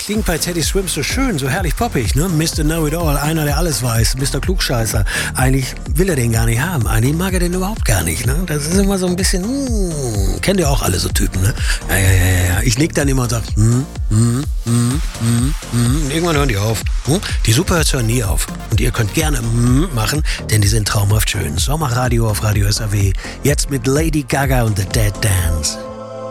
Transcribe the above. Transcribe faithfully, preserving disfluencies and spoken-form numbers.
klingt bei Teddy Swims so schön, so herrlich poppig, ne? Mister Know-it-all, einer, der alles weiß, Mister Klugscheißer. Eigentlich will er den gar nicht haben, eigentlich mag er den überhaupt gar nicht, ne? Das ist immer so ein bisschen, mm, kennt ihr auch alle so Typen, ne? Ja, ja, ja, ja. Ich nick dann immer und sag, hm, hm, hm, hm, hm. Und irgendwann hören die auf. Hm? Die Superhits hören nie auf. Und ihr könnt gerne hm machen, denn die sind traumhaft schön. Sommerradio auf Radio S A W. Jetzt mit Lady Gaga und The Dead Dance.